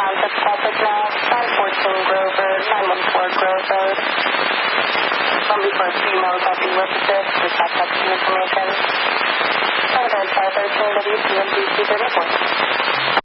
Township traffic now, 914 Grove Road, 914 Grove Road. Somebody for a female got the with assist, just got that information. 10-513 WCMD 234.